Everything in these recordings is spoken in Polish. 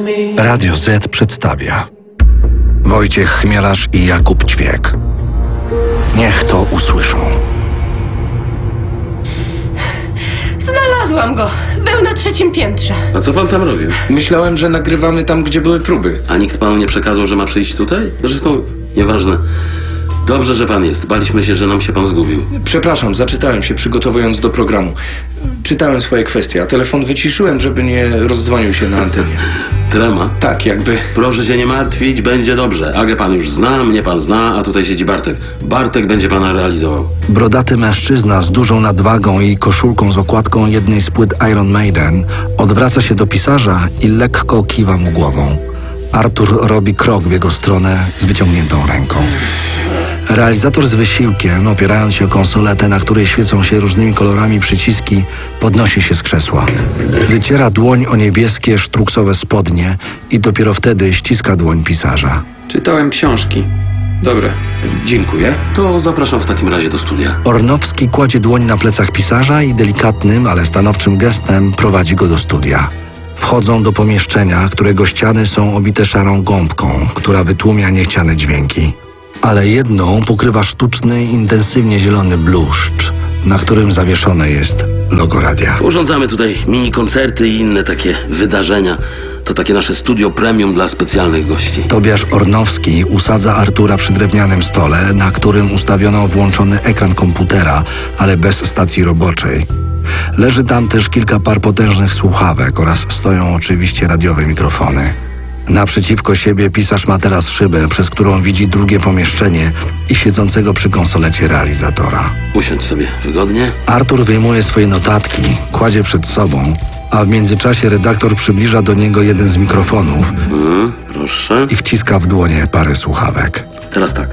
Radio Z przedstawia Wojciech Chmielarz i Jakub Ćwiek. Niech to usłyszą. Znalazłam go. Był na 3. piętrze. A co pan tam robił? Myślałem, że nagrywamy tam, gdzie były próby. A nikt panu nie przekazał, że ma przyjść tutaj? Zresztą, nieważne. Dobrze, że pan jest. Baliśmy się, że nam się pan zgubił. Przepraszam, zaczytałem się przygotowując do programu. Czytałem swoje kwestie, a telefon wyciszyłem, żeby nie rozdzwonił się na antenie. Trema? Tak, jakby... Proszę się nie martwić, będzie dobrze. Agę pan już zna, mnie pan zna, a tutaj siedzi Bartek. Bartek będzie pana realizował. Brodaty mężczyzna z dużą nadwagą i koszulką z okładką jednej z płyt Iron Maiden odwraca się do pisarza i lekko kiwa mu głową. Artur robi krok w jego stronę z wyciągniętą ręką. Realizator z wysiłkiem, opierając się o konsoletę, na której świecą się różnymi kolorami przyciski, podnosi się z krzesła. Wyciera dłoń o niebieskie, sztruksowe spodnie i dopiero wtedy ściska dłoń pisarza. Czytałem książki. Dobre. Dziękuję. To zapraszam w takim razie do studia. Ornowski kładzie dłoń na plecach pisarza i delikatnym, ale stanowczym gestem prowadzi go do studia. Wchodzą do pomieszczenia, którego ściany są obite szarą gąbką, która wytłumia niechciane dźwięki. Ale jedną pokrywa sztuczny, intensywnie zielony bluszcz, na którym zawieszone jest logo radia. Urządzamy tutaj mini koncerty i inne takie wydarzenia. To takie nasze studio premium dla specjalnych gości. Tobiasz Ornowski usadza Artura przy drewnianym stole, na którym ustawiono włączony ekran komputera, ale bez stacji roboczej. Leży tam też kilka par potężnych słuchawek oraz stoją oczywiście radiowe mikrofony. Naprzeciwko siebie pisarz ma teraz szybę, przez którą widzi drugie pomieszczenie i siedzącego przy konsolecie realizatora. Usiądź sobie wygodnie. Artur wyjmuje swoje notatki, kładzie przed sobą, a w międzyczasie redaktor przybliża do niego jeden z mikrofonów Proszę. i wciska w dłonie parę słuchawek. Teraz tak.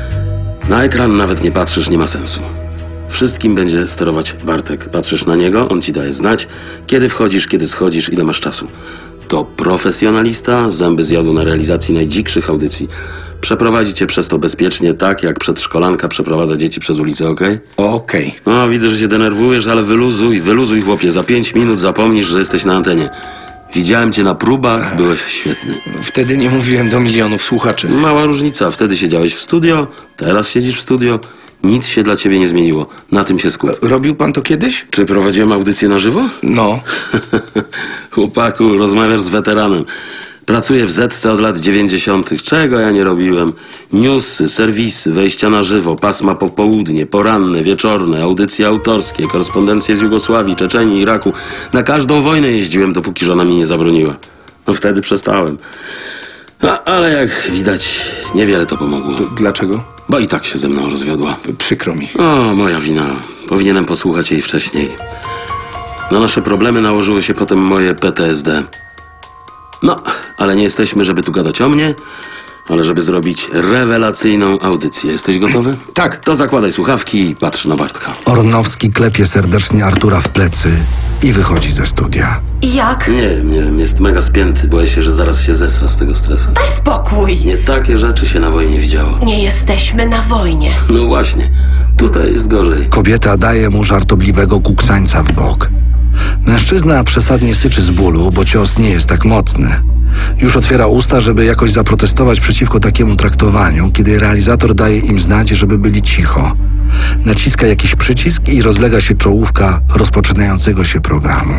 Na ekran nawet nie patrzysz, nie ma sensu. Wszystkim będzie sterować Bartek. Patrzysz na niego, on ci daje znać, kiedy wchodzisz, kiedy schodzisz, ile masz czasu. To profesjonalista, zęby zjadł na realizacji najdzikszych audycji. Przeprowadzi cię przez to bezpiecznie, tak jak przedszkolanka przeprowadza dzieci przez ulicę, okej? Okej. No, widzę, że się denerwujesz, ale wyluzuj, chłopie. Za 5 minut zapomnisz, że jesteś na antenie. Widziałem cię na próbach, byłeś świetny. Wtedy nie mówiłem do milionów słuchaczy. Mała różnica, wtedy siedziałeś w studio, teraz siedzisz w studio. Nic się dla ciebie nie zmieniło. Na tym się skup. Robił pan to kiedyś? Czy prowadziłem audycję na żywo? No. Chłopaku, rozmawiasz z weteranem. Pracuję w Zetce od lat 90. Czego ja nie robiłem? Newsy, serwisy, wejścia na żywo, pasma popołudnie, poranne, wieczorne, audycje autorskie, korespondencje z Jugosławii, Czeczenii, Iraku. Na każdą wojnę jeździłem, dopóki żona mi nie zabroniła. No wtedy przestałem. Ale jak widać, niewiele to pomogło. Dlaczego? Bo i tak się ze mną rozwiodła. Przykro mi. O, moja wina. Powinienem posłuchać jej wcześniej. Na nasze problemy nałożyło się potem moje PTSD. No, ale nie jesteśmy, żeby tu gadać o mnie, ale żeby zrobić rewelacyjną audycję. Jesteś gotowy? Tak. To zakładaj słuchawki i patrz na Bartka. Ornowski klepie serdecznie Artura w plecy i wychodzi ze studia. Jak? Nie, jest mega spięty. Boję się, że zaraz się zesra z tego stresu. Daj spokój. Nie takie rzeczy się na wojnie widziało. Nie jesteśmy na wojnie. No właśnie, tutaj jest gorzej. Kobieta daje mu żartobliwego kuksańca w bok. Mężczyzna przesadnie syczy z bólu, bo cios nie jest tak mocny. Już otwiera usta, żeby jakoś zaprotestować przeciwko takiemu traktowaniu, kiedy realizator daje im znać, żeby byli cicho. Naciska jakiś przycisk i rozlega się czołówka rozpoczynającego się programu.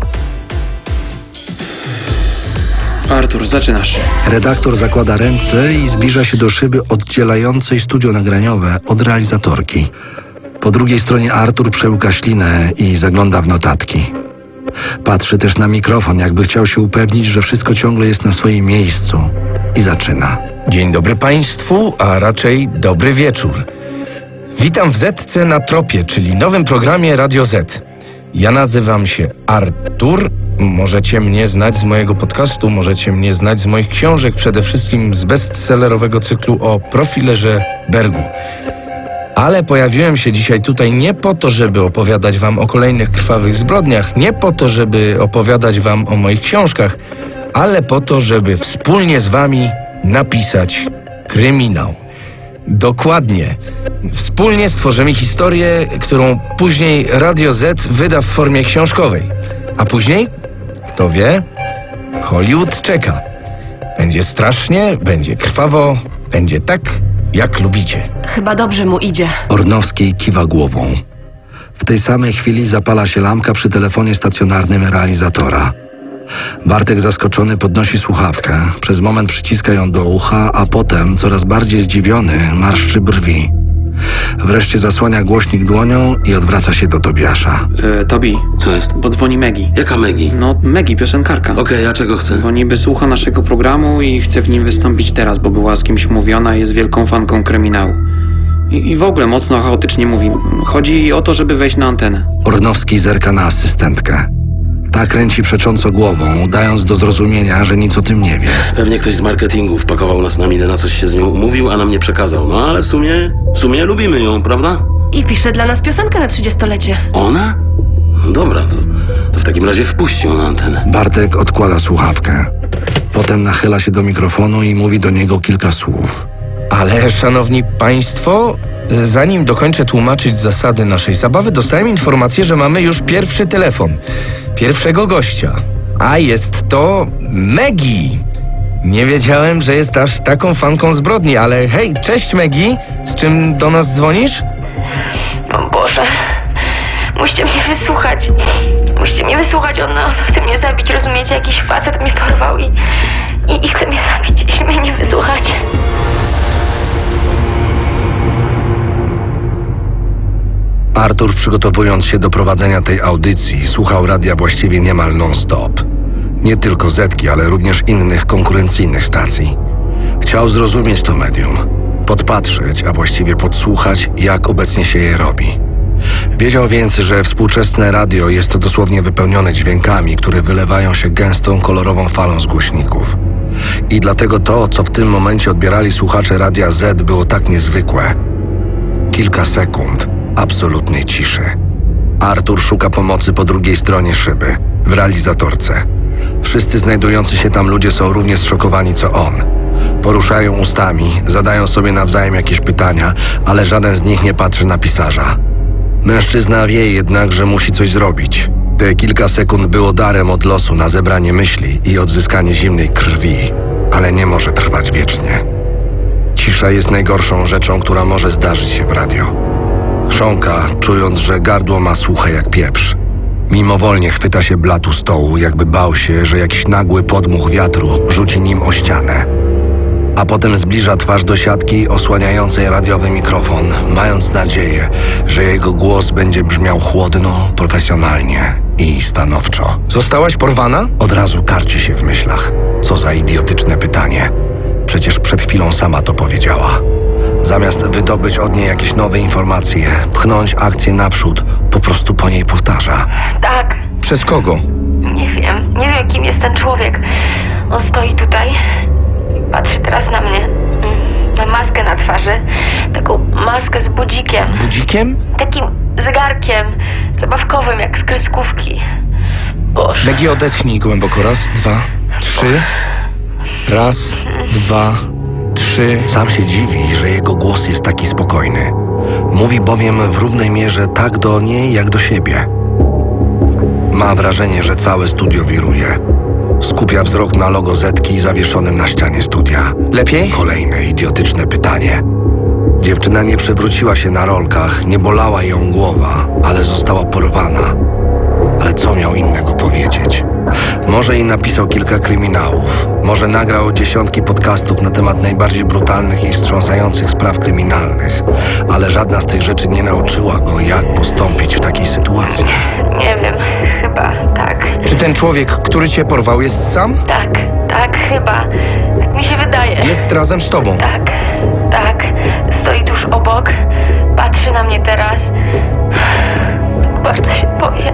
Artur, zaczynasz. Redaktor zakłada ręce i zbliża się do szyby oddzielającej studio nagraniowe od realizatorki. Po drugiej stronie Artur przełyka ślinę i zagląda w notatki. Patrzy też na mikrofon, jakby chciał się upewnić, że wszystko ciągle jest na swoim miejscu. I zaczyna. Dzień dobry Państwu, a raczej dobry wieczór. Witam w Zetce na Tropie, czyli nowym programie Radio Z. Ja nazywam się Artur. Możecie mnie znać z mojego podcastu, możecie mnie znać z moich książek, przede wszystkim z bestsellerowego cyklu o profilerze Bergu. Ale pojawiłem się dzisiaj tutaj nie po to, żeby opowiadać wam o kolejnych krwawych zbrodniach, nie po to, żeby opowiadać wam o moich książkach, ale po to, żeby wspólnie z wami napisać kryminał. Dokładnie. Wspólnie stworzymy historię, którą później Radio Z wyda w formie książkowej. A później, kto wie, Hollywood czeka. Będzie strasznie, będzie krwawo, będzie tak, jak lubicie. Chyba dobrze mu idzie. Ornowski kiwa głową. W tej samej chwili zapala się lampka przy telefonie stacjonarnym realizatora. Bartek zaskoczony podnosi słuchawkę, przez moment przyciska ją do ucha, a potem, coraz bardziej zdziwiony, marszczy brwi. Wreszcie zasłania głośnik dłonią i odwraca się do Tobiasza. Tobi, Co jest? bo dzwoni Maggie. Jaka Maggie? No, Maggie, piosenkarka. Okej, a czego chce? Bo niby słucha naszego programu i chce w nim wystąpić teraz, bo była z kimś umówiona i jest wielką fanką kryminału. I w ogóle mocno chaotycznie mówi. Chodzi o to, żeby wejść na antenę. Ornowski zerka na asystentkę. Ta kręci przecząco głową, dając do zrozumienia, że nic o tym nie wie. Pewnie ktoś z marketingu wpakował nas na minę, na coś się z nią umówił, a nam nie przekazał. No ale w sumie lubimy ją, prawda? I pisze dla nas piosenkę na 30-lecie. Ona? Dobra, to w takim razie wpuść ją na antenę. Bartek odkłada słuchawkę. Potem nachyla się do mikrofonu i mówi do niego kilka słów. Ale, szanowni państwo, zanim dokończę tłumaczyć zasady naszej zabawy, dostałem informację, że mamy już pierwszy telefon. Pierwszego gościa. A jest to Maggie. Nie wiedziałem, że jest aż taką fanką zbrodni, ale hej, cześć Maggie. Z czym do nas dzwonisz? O Boże, musicie mnie wysłuchać. On chce mnie zabić, rozumiecie? Jakiś facet mnie porwał i chce mnie zabić, jeśli mnie nie wysłuchacie. Artur, przygotowując się do prowadzenia tej audycji, słuchał radia właściwie niemal non-stop. Nie tylko Zetki, ale również innych konkurencyjnych stacji. Chciał zrozumieć to medium, podpatrzeć, a właściwie podsłuchać, jak obecnie się je robi. Wiedział więc, że współczesne radio jest to dosłownie wypełnione dźwiękami, które wylewają się gęstą, kolorową falą z głośników. I dlatego to, co w tym momencie odbierali słuchacze Radia Z, było tak niezwykłe. Kilka sekund absolutnej ciszy. Artur szuka pomocy po drugiej stronie szyby, w realizatorce. Wszyscy znajdujący się tam ludzie są równie zszokowani co on. Poruszają ustami, zadają sobie nawzajem jakieś pytania, ale żaden z nich nie patrzy na pisarza. Mężczyzna wie jednak, że musi coś zrobić. Te kilka sekund było darem od losu na zebranie myśli i odzyskanie zimnej krwi, ale nie może trwać wiecznie. Cisza jest najgorszą rzeczą, która może zdarzyć się w radio. Chrząka, czując, że gardło ma suche jak pieprz. Mimowolnie chwyta się blatu stołu, jakby bał się, że jakiś nagły podmuch wiatru rzuci nim o ścianę. A potem zbliża twarz do siatki osłaniającej radiowy mikrofon, mając nadzieję, że jego głos będzie brzmiał chłodno, profesjonalnie i stanowczo. Zostałaś porwana? Od razu karci się w myślach. Co za idiotyczne pytanie. Przecież przed chwilą sama to powiedziała. Zamiast wydobyć od niej jakieś nowe informacje, pchnąć akcję naprzód, po prostu po niej powtarza. Tak, Przez kogo? nie wiem kim jest ten człowiek. On stoi tutaj, patrzy teraz na mnie. Ma maskę na twarzy, taką maskę z budzikiem, Budzikiem? takim zegarkiem zabawkowym jak z kreskówki. Boże. Maggie, odetchnij głęboko. Raz, dwa, trzy. Raz, dwa, trzy. Sam się dziwi, że jego głos jest taki spokojny. Mówi bowiem w równej mierze tak do niej, jak do siebie. Ma wrażenie, że całe studio wiruje. Skupia wzrok na logo Zetki zawieszonym na ścianie studia. Lepiej? Kolejne idiotyczne pytanie. Dziewczyna nie przewróciła się na rolkach, nie bolała ją głowa, ale została porwana. Ale co miał innego powiedzieć? Może i napisał kilka kryminałów, może nagrał dziesiątki podcastów na temat najbardziej brutalnych i wstrząsających spraw kryminalnych, ale żadna z tych rzeczy nie nauczyła go, jak postąpić w takiej sytuacji. Nie wiem, chyba tak. Czy ten człowiek, który cię porwał, jest sam? Tak, chyba. Tak mi się wydaje. Jest razem z tobą. Tak. Stoi tuż obok. Patrzy na mnie teraz. Tak bardzo się boję.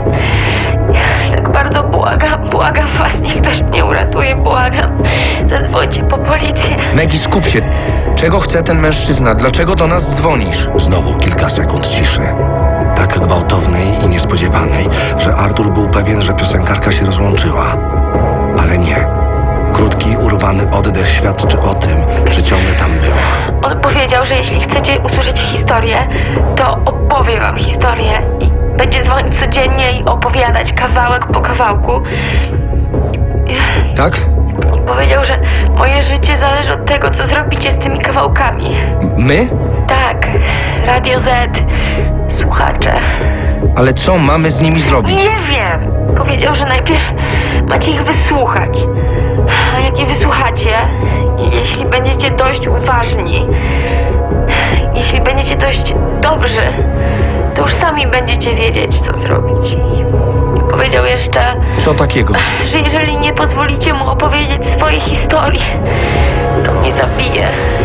Tak bardzo błagam was, niech ktoś mnie uratuje, błagam. Zadzwońcie po policję. Maggie, skup się. Czego chce ten mężczyzna? Dlaczego do nas dzwonisz? Znowu kilka sekund ciszy. Tak gwałtownej i niespodziewanej, że Artur był pewien, że piosenkarka się rozłączyła. Ale nie. Krótki, urwany oddech świadczy o tym, że ciągle tam była. On powiedział, że jeśli chcecie usłyszeć historię, to opowie wam historię i będzie dzwonić codziennie i opowiadać kawałek po kawałku. Tak? I powiedział, że moje życie zależy od tego, co zrobicie z tymi kawałkami. My? Tak, Radio Z, słuchacze. Ale co mamy z nimi zrobić? Nie wiem! Powiedział, że najpierw macie ich wysłuchać. A jak je wysłuchacie, jeśli będziecie dość uważni, jeśli będziecie dość dobrzy, to już sami będziecie wiedzieć, co zrobić. I powiedział jeszcze, Co takiego? że jeżeli nie pozwolicie mu opowiedzieć swojej historii, to mnie zabije.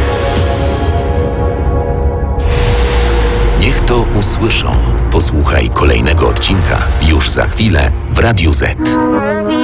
Niech to usłyszą. Posłuchaj kolejnego odcinka już za chwilę w Radiu Z.